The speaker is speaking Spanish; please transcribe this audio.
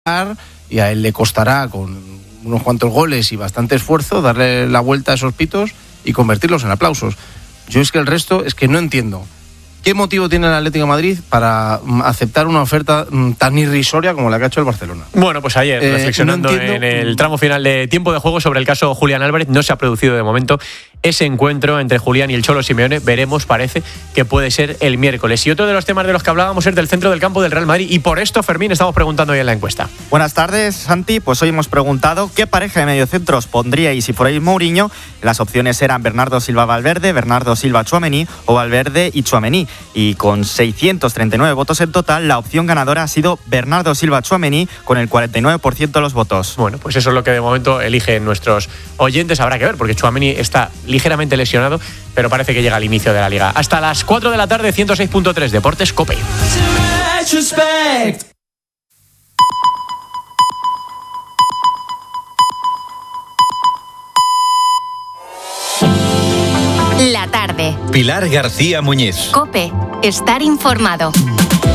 y a él le costará con unos cuantos goles y bastante esfuerzo darle la vuelta a esos pitos y convertirlos en aplausos. Yo es que el resto es que no entiendo. ¿Qué motivo tiene el Atlético de Madrid para aceptar una oferta tan irrisoria como la que ha hecho el Barcelona? Bueno, pues ayer, reflexionando en el tramo final de tiempo de juego sobre el caso Julián Álvarez, no se ha producido de momento ese encuentro entre Julián y el Cholo Simeone. Veremos, parece que puede ser el miércoles. Y otro de los temas de los que hablábamos es del centro del campo del Real Madrid. Y por esto, Fermín, estamos preguntando hoy en la encuesta. Buenas tardes, Santi. Pues hoy hemos preguntado qué pareja de mediocentros pondríais si fuerais Mourinho. Las opciones eran Bernardo Silva Valverde, Bernardo Silva Tchouaméni o Valverde y Tchouaméni. Y con 639 votos en total, la opción ganadora ha sido Bernardo Silva Tchouaméni con el 49% de los votos. Bueno, pues eso es lo que de momento eligen nuestros oyentes. Habrá que ver, porque Tchouaméni está ligeramente lesionado, pero parece que llega al inicio de la Liga. Hasta las 4 de la tarde, 106.3 Deportes COPE. La tarde. Pilar García Muñiz. COPE. Estar informado.